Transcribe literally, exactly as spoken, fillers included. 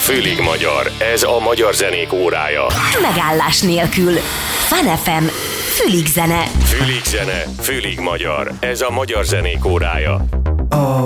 Fülig magyar. Ez a magyar zenék órája. Megállás nélkül. Fun ef em. Fülig zene. Fülig zene, fülig magyar. Ez a magyar zenék órája.